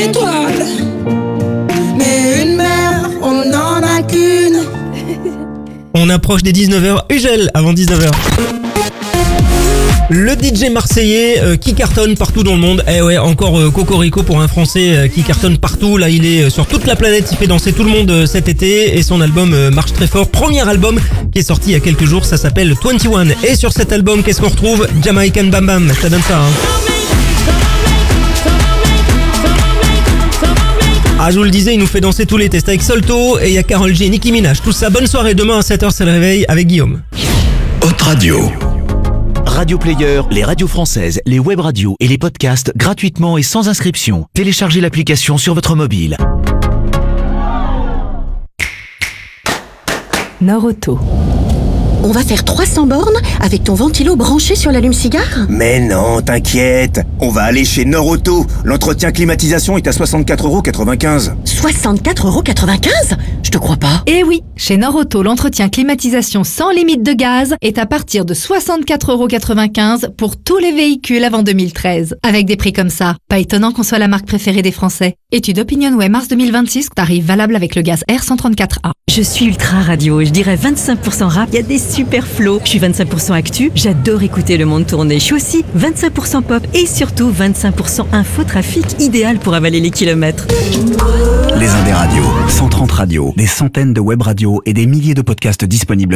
étoiles. Mais une mère, on n'en a qu'une. On approche des 19h. Ugel avant 19h. Le DJ marseillais qui cartonne partout dans le monde. Eh ouais, encore cocorico pour un français qui cartonne partout. Là, il est sur toute la planète, il fait danser tout le monde cet été et son album marche très fort. Premier album qui est sorti il y a quelques jours, ça s'appelle 21. Et sur cet album, qu'est-ce qu'on retrouve? Jamaican Bam Bam, ça donne ça, hein. Ah, je vous le disais, il nous fait danser tout l'été. C'est avec Solto et il y a Karol G, Nicki Minaj, tout ça. Bonne soirée, demain à 7h, c'est le réveil avec Guillaume. Hot Radio. Radio Player, les radios françaises, les web radios et les podcasts gratuitement et sans inscription. Téléchargez l'application sur votre mobile. Norauto. On va faire 300 bornes avec ton ventilo branché sur l'allume-cigare? Mais non, t'inquiète. On va aller chez Norauto. L'entretien climatisation est à 64,95 €. 64,95 €? Je te crois pas. Eh oui, chez Norauto, l'entretien climatisation sans limite de gaz est à partir de 64,95 € pour tous les véhicules avant 2013. Avec des prix comme ça, pas étonnant qu'on soit la marque préférée des Français. Étude OpinionWay mars 2026, tarif valable avec le gaz R134A. Je suis ultra radio et je dirais 25% rap, il y a des super flows. Je suis 25% actu, j'adore écouter le monde tourner. Je suis aussi 25% pop et surtout 25% infotrafic, idéal pour avaler les kilomètres. Les Indés radios, 130 radios, des centaines de web radios et des milliers de podcasts disponibles